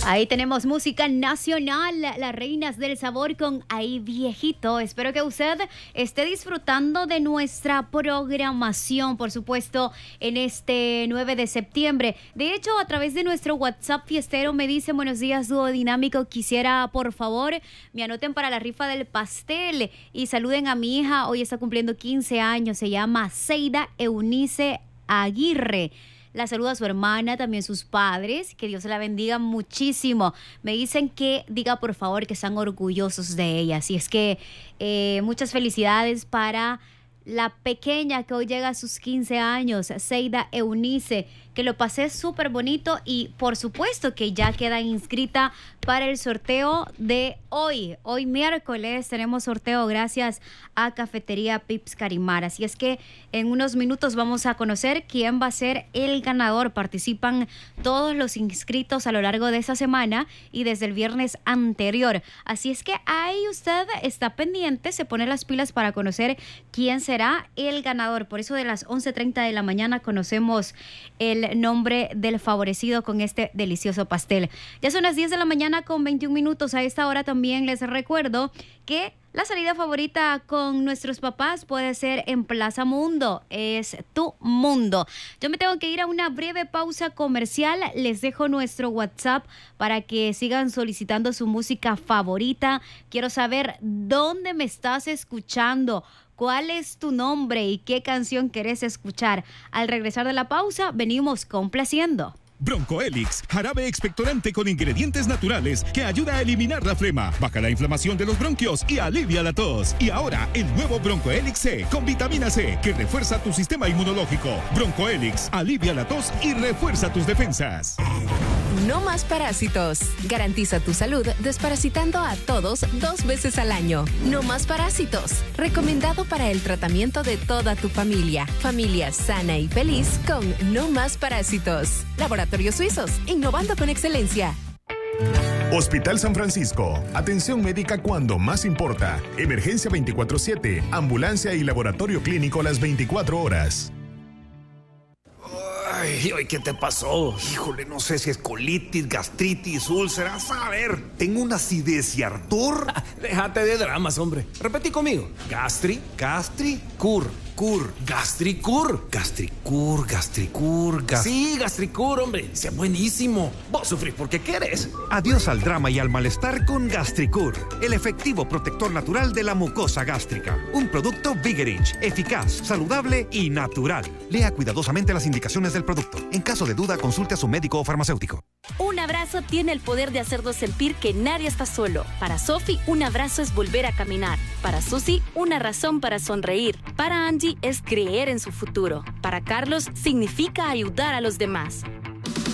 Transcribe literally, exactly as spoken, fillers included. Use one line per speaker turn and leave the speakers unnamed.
Ahí tenemos música nacional, las reinas del sabor con Ay Viejito. Espero que usted esté disfrutando de nuestra programación, por supuesto, en este nueve de septiembre. De hecho, a través de nuestro WhatsApp fiestero me dice: buenos días, dúo dinámico. Quisiera, por favor, me anoten para la rifa del pastel y saluden a mi hija. Hoy está cumpliendo quince años. Se llama Seida Eunice Aguirre. La saluda a su hermana, también sus padres. Que Dios la bendiga muchísimo. Me dicen que diga por favor que están orgullosos de ella. Así es que eh, muchas felicidades para la pequeña que hoy llega a sus quince años, Seida Eunice. Que lo pasé súper bonito y por supuesto que ya queda inscrita para el sorteo de hoy. Hoy miércoles tenemos sorteo gracias a Cafetería Pips Carimar. Así es que en unos minutos vamos a conocer quién va a ser el ganador. Participan todos los inscritos a lo largo de esta semana y desde el viernes anterior. Así es que ahí usted está pendiente, se pone las pilas para conocer quién será el ganador. Por eso de las once treinta de la mañana conocemos el nombre del favorecido con este delicioso pastel. Ya son las diez de la mañana con veintiún minutos. A esta hora también les recuerdo que la salida favorita con nuestros papás puede ser en Plaza Mundo. Es tu mundo. Yo me tengo que ir a una breve pausa comercial. Les dejo nuestro WhatsApp para que sigan solicitando su música favorita. Quiero saber dónde me estás escuchando. ¿Cuál es tu nombre y qué canción querés escuchar? Al regresar de la pausa, venimos complaciendo.
Broncoelix, jarabe expectorante con ingredientes naturales que ayuda a eliminar la flema, baja la inflamación de los bronquios y alivia la tos. Y ahora, el nuevo Broncoelix C con vitamina C que refuerza tu sistema inmunológico. Broncoelix, alivia la tos y refuerza tus defensas.
No más parásitos. Garantiza tu salud desparasitando a todos dos veces al año. No más parásitos. Recomendado para el tratamiento de toda tu familia. Familia sana y feliz con No más parásitos. Laboratorios Suizos, innovando con excelencia.
Hospital San Francisco. Atención médica cuando más importa. Emergencia veinticuatro siete. Ambulancia y laboratorio clínico las veinticuatro horas.
Ay, ¿qué te pasó? Híjole, no sé si es colitis, gastritis, úlceras. A ver, tengo una acidez y ardor.
Ah, déjate de dramas, hombre. Repetí conmigo. Gastri,
Gastri,
cur,
cur,
gastricur.
gastricur, gastricur, gas...
Sí, gastricur, hombre. Sea buenísimo. Vos sufrís porque querés.
Adiós al drama y al malestar con Gastricur, el efectivo protector natural de la mucosa gástrica. Un producto Vigerich, eficaz, saludable y natural. Lea cuidadosamente las indicaciones del producto. En caso de duda, consulte a su médico o farmacéutico.
Un abrazo tiene el poder de hacernos sentir que nadie está solo. Para Sofi, un abrazo es volver a caminar. Para Susi, una razón para sonreír. Para Angie, es creer en su futuro. Para Carlos, significa ayudar a los demás.